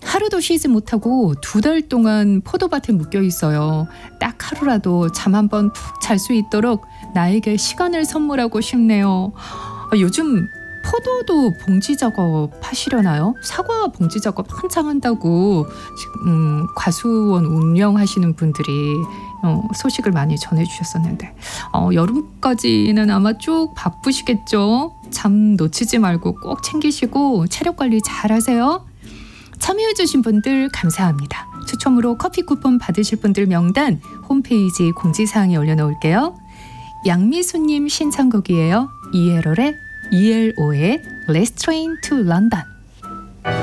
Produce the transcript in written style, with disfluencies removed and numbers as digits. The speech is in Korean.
하루도 쉬지 못하고 2달 동안 포도밭에 묶여 있어요. 딱 하루라도 잠 한 번 푹 잘 수 있도록 나에게 시간을 선물하고 싶네요. 요즘 포도도 봉지 작업하시려나요? 사과 봉지 작업 한창 한다고 지금 과수원 운영하시는 분들이 소식을 많이 전해주셨었는데 여름까지는 아마 쭉 바쁘시겠죠? 잠 놓치지 말고 꼭 챙기시고 체력 관리 잘 하세요. 참여해주신 분들 감사합니다. 추첨으로 커피 쿠폰 받으실 분들 명단 홈페이지 공지사항에 올려놓을게요. 양미수님 신청곡이에요. ELO의 Let's Train to London.